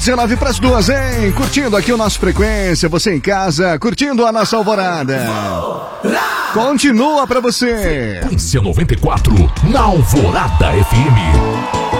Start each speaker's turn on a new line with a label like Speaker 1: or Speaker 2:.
Speaker 1: 19 para as 2, hein? Curtindo aqui o nosso Frequência, você em casa, curtindo a nossa alvorada. Continua pra você.
Speaker 2: Frequência 94, na Alvorada FM.